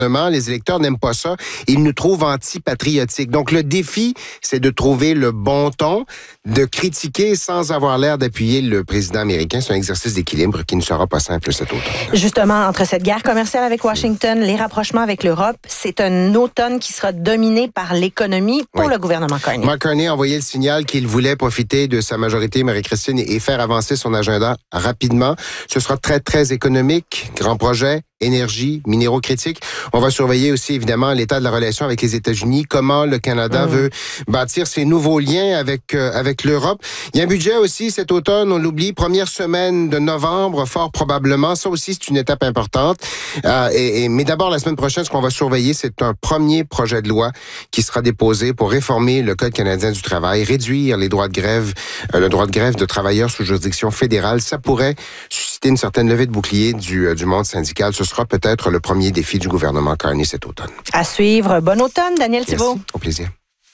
Les électeurs n'aiment pas ça. Ils nous trouvent antipatriotiques. Donc, le défi, c'est de trouver le bon ton, de critiquer sans avoir l'air d'appuyer le président américain. C'est un exercice d'équilibre qui ne sera pas simple cet automne. Justement, entre cette guerre commerciale avec Washington, les rapprochements avec l'Europe, c'est un automne qui sera dominé par l'économie pour le gouvernement Carney. Mark Carney a envoyé le signal qu'il voulait profiter de sa majorité, Marie-Christine, et faire avancer son agenda rapidement. Ce sera très, très économique. Grand projet. Énergie, minéraux critiques. On va surveiller aussi, évidemment, l'état de la relation avec les États-Unis, comment le Canada veut bâtir ses nouveaux liens avec l'Europe. Il y a un budget aussi cet automne, on l'oublie, première semaine de novembre, fort probablement. Ça aussi, c'est une étape importante. Mais d'abord, la semaine prochaine, ce qu'on va surveiller, c'est un premier projet de loi qui sera déposé pour réformer le Code canadien du travail, réduire les droits de grève, le droit de grève de travailleurs sous juridiction fédérale. Ça pourrait susciter une certaine levée de bouclier du monde syndical. Ce sera peut-être le premier défi du gouvernement Carney cet automne. À suivre. Bon automne, Daniel Thibault. Merci. Au plaisir.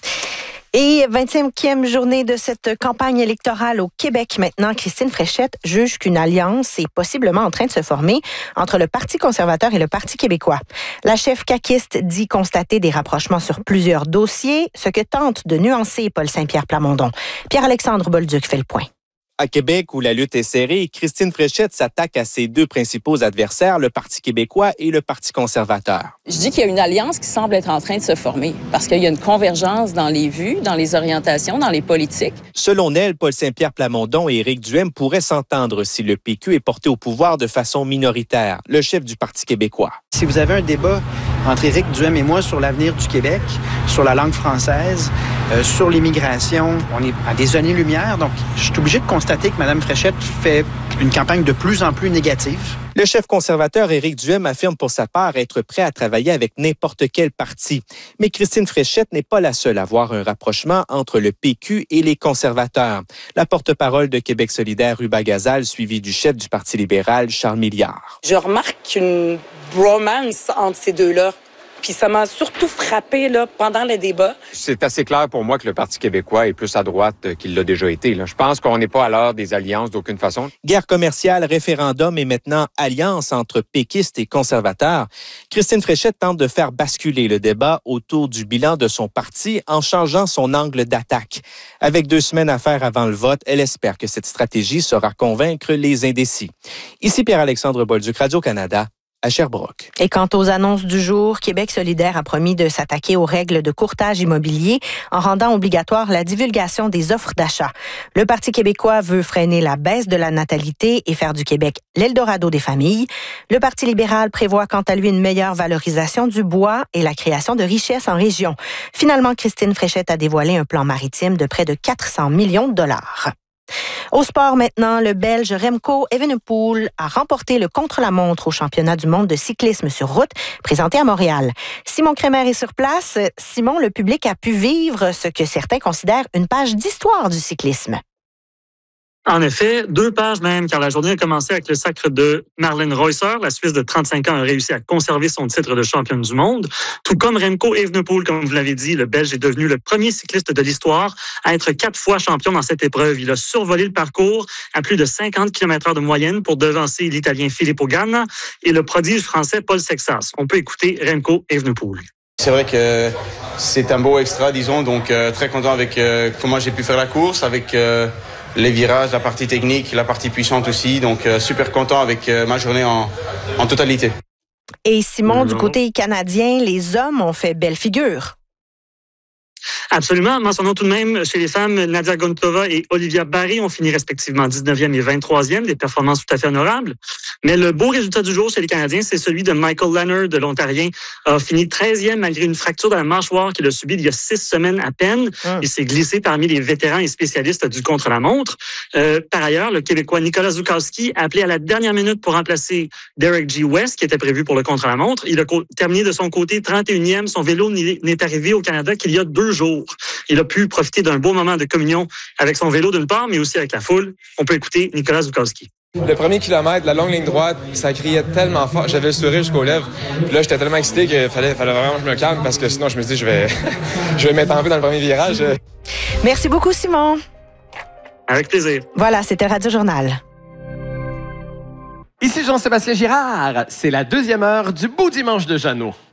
Et 25e journée de cette campagne électorale au Québec. Maintenant, Christine Fréchette juge qu'une alliance est possiblement en train de se former entre le Parti conservateur et le Parti québécois. La chef caquiste dit constater des rapprochements sur plusieurs dossiers, ce que tente de nuancer Paul Saint-Pierre Plamondon. Pierre-Alexandre Bolduc fait le point. À Québec, où la lutte est serrée, Christine Fréchette s'attaque à ses deux principaux adversaires, le Parti québécois et le Parti conservateur. Je dis qu'il y a une alliance qui semble être en train de se former parce qu'il y a une convergence dans les vues, dans les orientations, dans les politiques. Selon elle, Paul Saint-Pierre Plamondon et Éric Duhaime pourraient s'entendre si le PQ est porté au pouvoir de façon minoritaire, le chef du Parti québécois. Si vous avez un débat entre Éric Duhaime et moi sur l'avenir du Québec, sur la langue française, sur l'immigration, on est à des années-lumière, donc je suis obligé de constater que Mme Fréchette fait une campagne de plus en plus négative. Le chef conservateur Éric Duhaime affirme pour sa part être prêt à travailler avec n'importe quel parti. Mais Christine Fréchette n'est pas la seule à voir un rapprochement entre le PQ et les conservateurs. La porte-parole de Québec solidaire, Ruba Gazal, suivie du chef du Parti libéral, Charles Milliard. Je remarque une bromance entre ces deux-là. Puis ça m'a surtout frappé là, pendant le débat. C'est assez clair pour moi que le Parti québécois est plus à droite qu'il l'a déjà été. Là. Je pense qu'on n'est pas à l'heure des alliances d'aucune façon. Guerre commerciale, référendum et maintenant alliance entre péquistes et conservateurs. Christine Fréchette tente de faire basculer le débat autour du bilan de son parti en changeant son angle d'attaque. Avec 2 semaines à faire avant le vote, elle espère que cette stratégie saura convaincre les indécis. Ici Pierre-Alexandre Bolduc, Radio-Canada. À Sherbrooke. Et quant aux annonces du jour, Québec solidaire a promis de s'attaquer aux règles de courtage immobilier en rendant obligatoire la divulgation des offres d'achat. Le Parti québécois veut freiner la baisse de la natalité et faire du Québec l'Eldorado des familles. Le Parti libéral prévoit quant à lui une meilleure valorisation du bois et la création de richesses en région. Finalement, Christine Fréchette a dévoilé un plan maritime de près de 400 millions de dollars. Au sport maintenant, le Belge Remco Evenepoel a remporté le contre-la-montre au championnat du monde de cyclisme sur route présenté à Montréal. Simon Crémer est sur place. Simon, le public a pu vivre ce que certains considèrent une page d'histoire du cyclisme. En effet, 2 pages même, car la journée a commencé avec le sacre de Marlene Reusser. La Suisse de 35 ans a réussi à conserver son titre de championne du monde. Tout comme Remco Evenepoel, comme vous l'avez dit, le Belge est devenu le premier cycliste de l'histoire à être 4 fois champion dans cette épreuve. Il a survolé le parcours à plus de 50 km/h de moyenne pour devancer l'Italien Filippo Ganna et le prodige français Paul Sexas. On peut écouter Remco Evenepoel. C'est vrai que c'est un beau extra, disons, donc très content avec comment j'ai pu faire la course, avec les virages, la partie technique, la partie puissante aussi. Donc, super content avec ma journée en totalité. Et Simon, du côté canadien, les hommes ont fait belle figure. Absolument. Mentionnons tout de même, chez les femmes, Nadia Gontova et Olivia Barry ont fini respectivement 19e et 23e, des performances tout à fait honorables. Mais le beau résultat du jour chez les Canadiens, c'est celui de Michael Leonard, de l'Ontarien, a fini 13e malgré une fracture de la mâchoire qu'il a subie il y a 6 semaines à peine. Il s'est glissé parmi les vétérans et spécialistes du contre-la-montre. Par ailleurs, le Québécois Nicolas Zukowski a appelé à la dernière minute pour remplacer Derek G. West, qui était prévu pour le contre-la-montre. Il a terminé de son côté 31e. Son vélo n'est arrivé au Canada qu'il y a 2 jours. Il a pu profiter d'un beau moment de communion avec son vélo d'une part, mais aussi avec la foule. On peut écouter Nicolas Zukowski. Le premier kilomètre, la longue ligne droite, ça criait tellement fort. J'avais le sourire jusqu'aux lèvres. Puis là, j'étais tellement excité qu'il fallait vraiment que je me calme parce que sinon, je me suis dit, je vais mettre en vue dans le premier virage. Merci beaucoup, Simon. Avec plaisir. Voilà, c'était Radio Journal. Ici Jean-Sébastien Girard. C'est la 2e heure du Beau Dimanche de Jeannot.